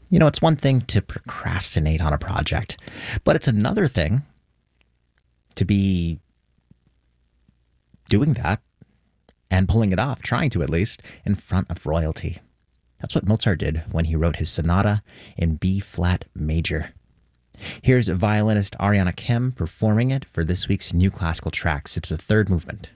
You know, it's one thing to procrastinate on a project, but it's another thing to be doing that and pulling it off, trying to at least, in front of royalty. That's what Mozart did when he wrote his sonata in B-flat major. Here's violinist Ariana Kim performing it for this week's New Classical Tracks. It's the third movement.